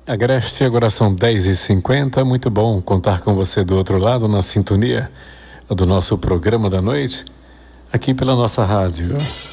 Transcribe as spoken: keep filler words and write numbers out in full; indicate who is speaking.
Speaker 1: Agreste, agora são dez e cinquenta, muito bom contar com você do outro lado, na sintonia do nosso programa da noite, aqui pela nossa rádio.